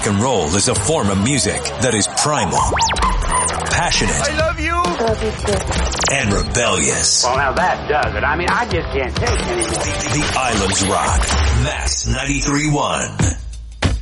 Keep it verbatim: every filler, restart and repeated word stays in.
Rock and roll is a form of music that is primal, passionate, I love you, and rebellious. Well, now that does it. I mean, I just can't take it anymore. The Islands Rock. Max ninety-three point one.